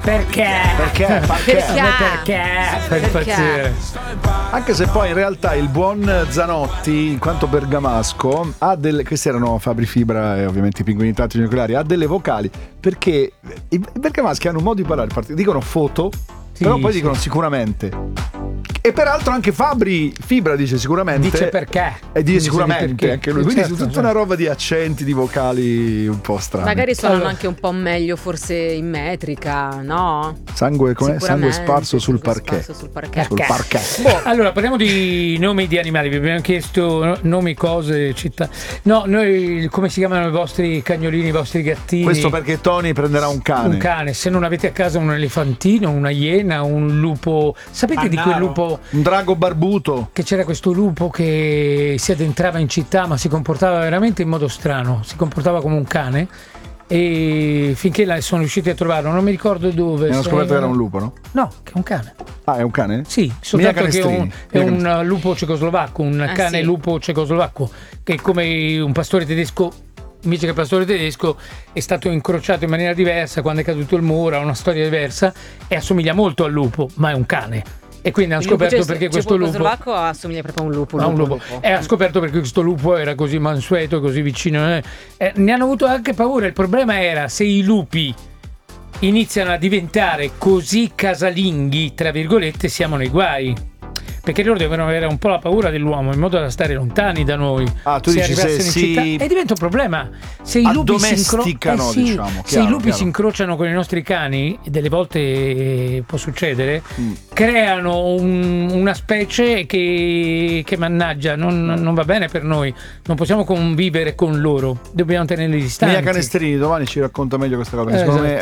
Perché? Per impazzire. Anche se poi in realtà il buon Zanotti, in quanto bergamasco, ha queste erano Fabri Fibra e ovviamente i pinguini tattici nucleari, ha delle vocali, perché i bergamaschi hanno un modo di parlare, dicono foto, però poi dicono sicuramente. E peraltro anche Fabri Fibra dice sicuramente. Dice perché. E dice sicuramente anche lui. Quindi certo, è tutta una roba di accenti, di vocali un po' strani. Magari suonano anche un po' meglio forse in metrica, no? Sangue sparso sul parquet. Sul parquet. Allora parliamo di nomi di animali. Vi abbiamo chiesto nomi, cose, città. No, noi come si chiamano i vostri cagnolini, i vostri gattini? Questo perché Tony prenderà un cane. Un cane. Se non avete a casa un elefantino, una iena, un lupo. Sapete di quel lupo? Un drago barbuto. Che c'era questo lupo che si addentrava in città, ma si comportava veramente in modo strano. Si comportava come un cane. E finché sono riusciti a trovarlo, non mi ricordo dove. Hanno scoperto che era un lupo, no? No, che è un cane. Ah, è un cane? Sì, soltanto che è un lupo cecoslovacco, un cane lupo cecoslovacco, che è come un pastore tedesco. Invece che il pastore tedesco è stato incrociato in maniera diversa quando è caduto il muro, ha una storia diversa e assomiglia molto al lupo, ma è un cane. E quindi hanno scoperto perché questo lupo slovacco assomiglia proprio a un lupo. E ha scoperto perché questo lupo era così mansueto, così vicino. Ne hanno avuto anche paura. Il problema era se i lupi iniziano a diventare così casalinghi, tra virgolette, siamo nei guai. Perché loro devono avere un po' la paura dell'uomo in modo da stare lontani da noi. Tu dici arrivassero in città e diventa un problema. Se i lupi se i lupi si incrociano con i nostri cani, delle volte può succedere, creano una specie che mannaggia, non va bene per noi. Non possiamo convivere con loro, dobbiamo tenerli distanti. Mia Canestrini domani ci racconta meglio questa cosa. Secondo me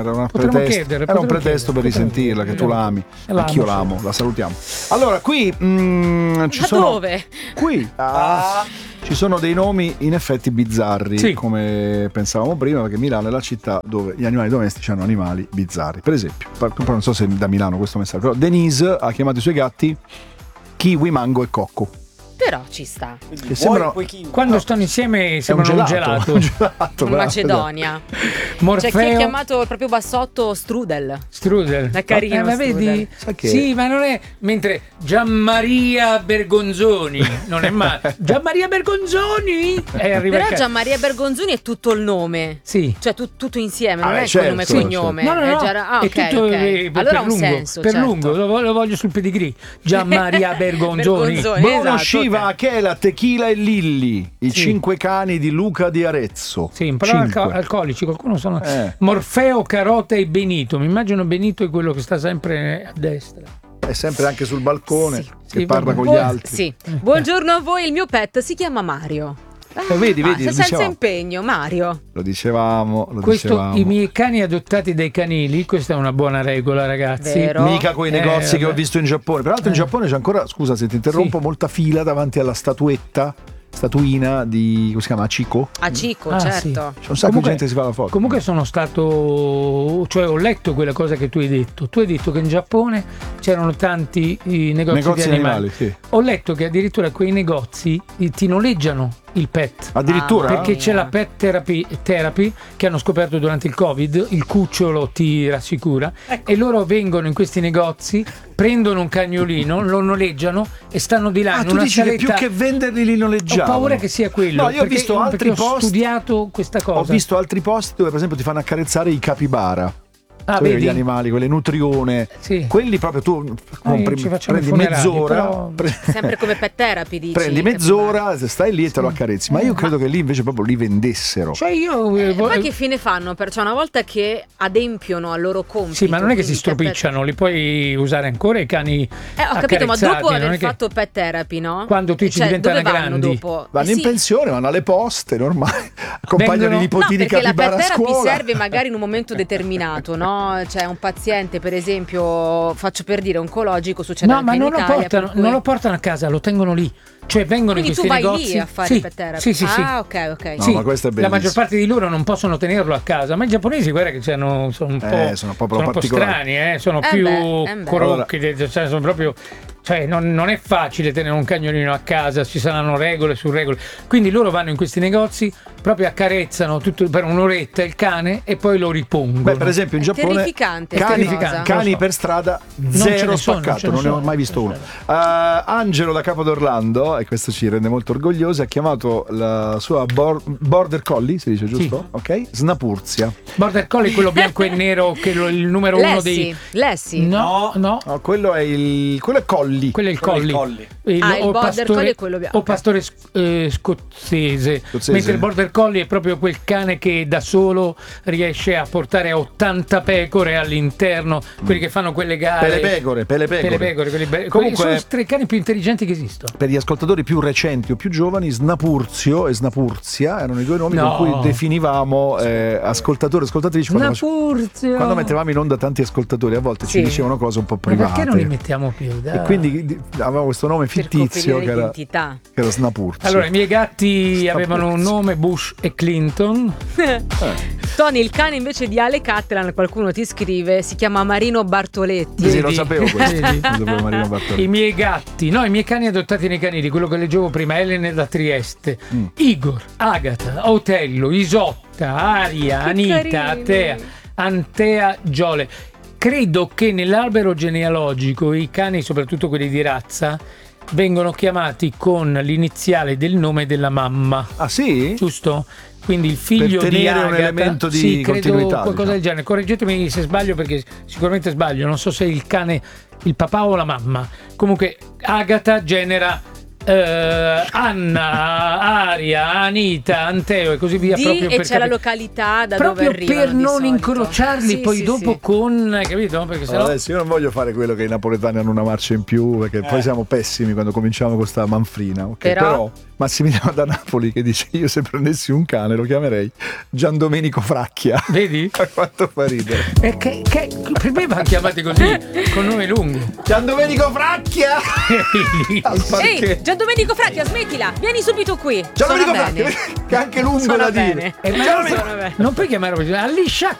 era un pretesto per risentirla, che tu l'ami. Anch'io l'amo, la salutiamo. Allora, qui ci sono dove? Qui ci sono dei nomi in effetti bizzarri, come pensavamo prima, perché Milano è la città dove gli animali domestici hanno animali bizzarri. Per esempio, non so se da Milano questo messaggio, però Denise ha chiamato i suoi gatti Kiwi, Mango e Cocco. Però ci sta. Che sembrano, quando stanno insieme sembrano un gelato. In Macedonia. Morfeo. C'è chi ha chiamato il proprio bassotto Strudel. È carino. Ma vedi? Sì, ma non è. Mentre Gianmaria Bergonzoni non è male. Gianmaria Bergonzoni però Gianmaria Bergonzoni è tutto il nome. Sì. Cioè tutto insieme, non è con nome e cognome. No. È tutto allora ha un senso. Per lungo, lo voglio sul pedigree. Gianmaria Bergonzoni. Bruno Sciva, Achela, Tequila e Lilli, i 5 cani di Luca di Arezzo. Sì, un po' alcolici, qualcuno sono. Morfeo, Carota e Benito. Mi immagino Benito è quello che sta sempre a destra. È sempre anche sul balcone, che parla con gli altri. Sì. Buongiorno a voi, il mio pet si chiama Mario. Vedi, senza impegno, Mario. Lo dicevamo. I miei cani adottati dai canili, questa è una buona regola, ragazzi. Vero? Mica quei negozi che ho visto in Giappone. Peraltro in Giappone c'è ancora, scusa se ti interrompo, molta fila davanti alla statuina di, come si chiama, Achiko? Achiko, certo. C'è un sacco di gente che si fa la foto. Comunque ho letto quella cosa che tu hai detto. Tu hai detto che in Giappone c'erano tanti negozi di animali. Sì. Ho letto che addirittura quei negozi ti noleggiano il pet. Addirittura? Perché c'è la pet therapy che hanno scoperto durante il Covid, il cucciolo ti rassicura, e loro vengono in questi negozi, prendono un cagnolino, lo noleggiano e stanno di là in tu una dici che più che venderli li noleggiamo. Ho paura che sia quello. No, io ho visto altri posti. Ho studiato questa cosa. Ho visto altri posti dove per esempio ti fanno accarezzare i capibara. Vedi? Gli animali, quelle nutrione, quelli proprio tu prendi mezz'ora, sempre come pet therapy, dici, prendi mezz'ora, stai lì e te lo accarezzi. Ma io credo che lì invece proprio li vendessero. Poi che fine fanno? Perciò una volta che adempiono al loro compito. Sì, ma non è che si stropicciano, li puoi usare ancora i cani. Ho capito, ma dopo aver fatto pet therapy, no? Quando tu ci diventano grandi, vanno in pensione, vanno alle poste, normali, accompagnano i nipotini di capibara a scuola. La pet therapy serve magari in un momento determinato, no? C'è un paziente, per esempio, faccio per dire oncologico, succede anche in Italia. Non lo portano a casa, lo tengono lì. Cioè vengono quindi in questi negozi. Quindi tu vai lì a fare pet therapy? Sì. Ok. No, ma questo è bellissimo. La maggior parte di loro non possono tenerlo a casa, ma i giapponesi, guarda che sono un po' strani, sono più corocchi, cioè sono proprio. Cioè non è facile tenere un cagnolino a casa, ci saranno regole su regole. Quindi loro vanno in questi negozi, proprio accarezzano tutto per un'oretta il cane e poi lo ripongono. Beh, per esempio in Giappone terrificante, cani per strada zero spaccato, non ne ho mai visto uno. Angelo da Capo d'Orlando, e questo ci rende molto orgogliosi, ha chiamato la sua border collie, si dice giusto? Sì. Ok, Snapurzia. Border collie è quello bianco e nero che è il numero uno dei Lessi. No, quello è collie. Quello è il collie. Il border collie è quello bianco. O pastore scozzese. Mentre il border collie è proprio quel cane che da solo riesce a portare 80 pecore all'interno, quelli che fanno quelle gare. Pele pecore. Comunque sono i 3 cani più intelligenti che esistono. Per gli ascoltatori più recenti o più giovani, Snapurzio e Snapurzia erano i 2 nomi con cui definivamo ascoltatori e ascoltatrici quando mettevamo in onda tanti ascoltatori, a volte ci dicevano cose un po' private. Ma perché non li mettiamo più? E quindi avevamo questo nome fittizio che era Snapurzio. Allora, i miei gatti avevano un nome, Bush e Clinton. Tony, il cane invece di Ale Cattelan, qualcuno ti scrive, si chiama Marino Bartoletti. Sì, lo sapevo questo. Marino Bartoletti. I miei gatti, i miei cani adottati nei canili, quello che leggevo prima, Elena da Trieste, Igor, Agata, Otello, Isotta, Aria, Anita, Antea, Giole. Credo che nell'albero genealogico i cani, soprattutto quelli di razza, vengono chiamati con l'iniziale del nome della mamma. Ah sì? Giusto? Quindi il figlio per di Agata, un elemento di continuità, qualcosa del genere. Correggetemi se sbaglio, perché sicuramente sbaglio. Non so se il cane, il papà o la mamma. Comunque Agata genera Anna, Aria, Anita, Anteo e così via. Proprio e c'è la località da proprio dove arrivano, per non incrociarli poi dopo con, capito? Perché sennò... Adesso io non voglio fare quello che i napoletani hanno una marcia in più, perché poi siamo pessimi quando cominciamo con sta manfrina, okay? Però Massimiliano da Napoli che dice: io se prendessi un cane lo chiamerei Giandomenico Fracchia. Vedi? A quanto fa ridere. Per me vanno chiamati così, con nome lungo. Giandomenico Fracchia! Ehi, Giandomenico Fracchia, smettila, vieni subito qui. Giandomenico Fracchia, che è anche lungo da dire. Non puoi chiamare Alicia